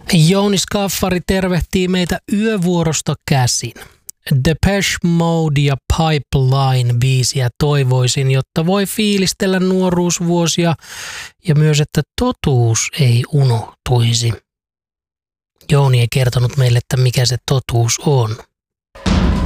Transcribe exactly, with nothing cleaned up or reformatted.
Jouni Skaffari tervehtii meitä yövuorosta käsin. Depeche Mode ja Pipeline-biisiä toivoisin, jotta voi fiilistellä nuoruusvuosia ja myös, että totuus ei unohtuisi. Jouni ei kertonut meille, että mikä se totuus on.